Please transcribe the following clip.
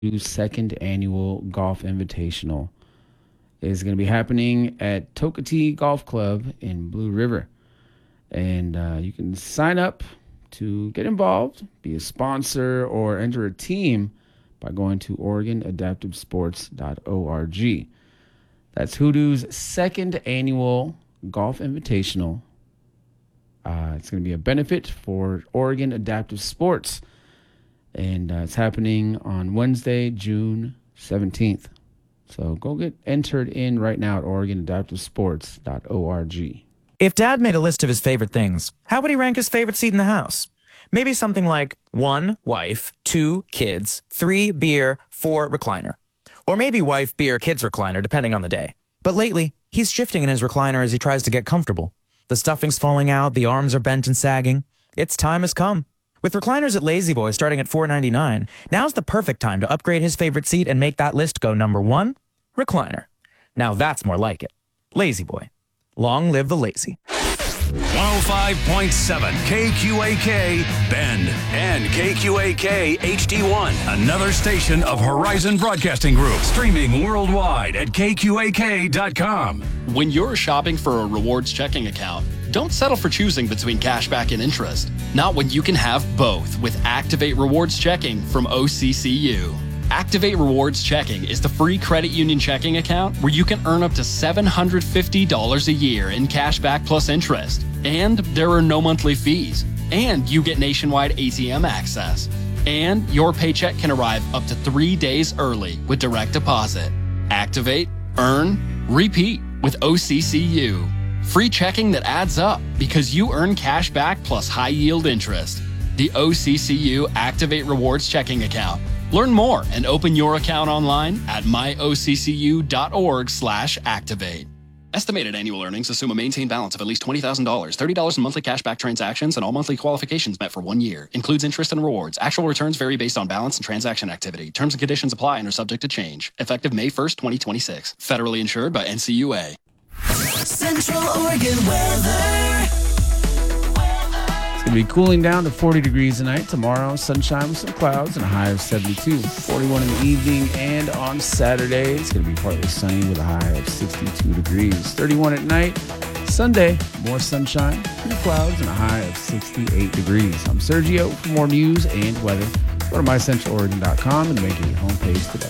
second annual Golf Invitational is going to be happening at Tokatee Golf Club in Blue River. And you can sign up to get involved, be a sponsor, or enter a team by going to OregonAdaptiveSports.org. That's Hoodoo's second annual Golf Invitational. It's going to be a benefit for Oregon Adaptive Sports. And it's happening on Wednesday, June 17th. So go get entered in right now at OregonAdaptiveSports.org. If Dad made a list of his favorite things, how would he rank his favorite seat in the house? Maybe something like 1, wife, 2, kids, 3, beer, 4, recliner. Or maybe wife, beer, kids, recliner, depending on the day. But lately, he's shifting in his recliner as he tries to get comfortable. The stuffing's falling out, the arms are bent and sagging. Its time has come. With recliners at Lazy Boy starting at $4.99, now's the perfect time to upgrade his favorite seat and make that list go number 1, recliner. Now that's more like it. Lazy Boy. Long live the lazy. 105.7 KQAK Bend and KQAK HD1, another station of Horizon Broadcasting Group, streaming worldwide at KQAK.com. When you're shopping for a rewards checking account, don't settle for choosing between cashback and interest. Not when you can have both with Activate Rewards Checking from OCCU. Activate Rewards Checking is the free credit union checking account where you can earn up to $750 a year in cashback plus interest. And there are no monthly fees. And you get nationwide ATM access. And your paycheck can arrive up to 3 days early with direct deposit. Activate, earn, repeat with OCCU. Free checking that adds up because you earn cash back plus high yield interest. The OCCU Activate Rewards Checking Account. Learn more and open your account online at myoccu.org/activate. Estimated annual earnings assume a maintained balance of at least $20,000, $30 in monthly cashback transactions, and all monthly qualifications met for 1 year. Includes interest and rewards. Actual returns vary based on balance and transaction activity. Terms and conditions apply and are subject to change. Effective May 1st, 2026. Federally insured by NCUA. Central Oregon weather. It's going to be cooling down to 40 degrees tonight. Tomorrow, sunshine with some clouds and a high of 72. 41 in the evening, and on Saturday, it's going to be partly sunny with a high of 62 degrees. 31 at night. Sunday, more sunshine, few clouds, and a high of 68 degrees. I'm Sergio. For more news and weather, go to mycentraloregon.com and make it your homepage today.